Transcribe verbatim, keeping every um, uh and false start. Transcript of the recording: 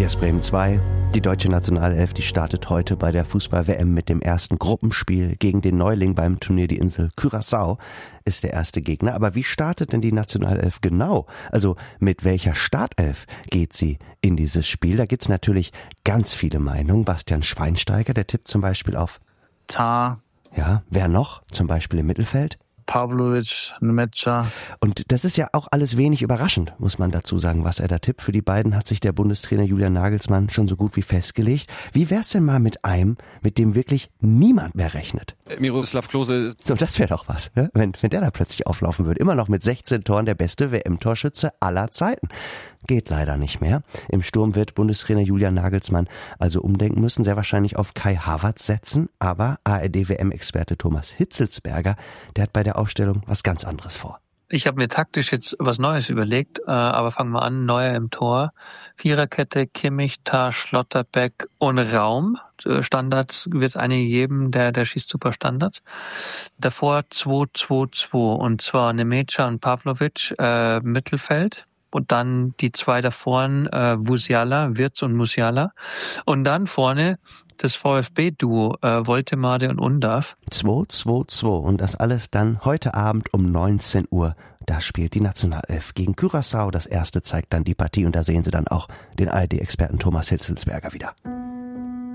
Hier ist Bremen zwei. Die deutsche Nationalelf, die startet heute bei der Fußball-W M mit dem ersten Gruppenspiel gegen den Neuling beim Turnier. Die Insel Curaçao ist der erste Gegner. Aber wie startet denn die Nationalelf genau? Also mit welcher Startelf geht sie in dieses Spiel? Da gibt's natürlich ganz viele Meinungen. Bastian Schweinsteiger, der tippt zum Beispiel auf Tah. Ja, wer noch? Zum Beispiel im Mittelfeld? Pavlovic, Nmecha. Und das ist ja auch alles wenig überraschend, muss man dazu sagen, was er da tippt. Für die beiden hat sich der Bundestrainer Julian Nagelsmann schon so gut wie festgelegt. Wie wär's denn mal mit einem, mit dem wirklich niemand mehr rechnet? Miroslav Klose. So, das wäre doch was, ne? wenn, wenn der da plötzlich auflaufen würde. Immer noch mit sechzehn Toren der beste W M-Torschütze aller Zeiten. Geht leider nicht mehr. Im Sturm wird Bundestrainer Julian Nagelsmann also umdenken müssen, sehr wahrscheinlich auf Kai Havertz setzen. Aber A R D-W M-Experte Thomas Hitzelsberger, der hat bei der Aufstellung was ganz anderes vor. Ich habe mir taktisch jetzt was Neues überlegt, aber fangen wir an. Neuer im Tor. Viererkette, Kimmich, Tah, Schlotterbeck und Raum. Standards wird es eine geben, der, der schießt super Standards. Davor zwei zwei zwei und zwar Nmecha und Pavlovic, äh, Mittelfeld. Und dann die zwei da vorne, äh, Musiala, Wirtz und Musiala. Und dann vorne das VfB-Duo, äh, Woltemade und Undav. zwei zwei zwei und das alles dann heute Abend um neunzehn Uhr. Da spielt die Nationalelf gegen Curaçao. Das erste zeigt dann die Partie und da sehen Sie dann auch den A R D-Experten Thomas Hitzelsberger wieder.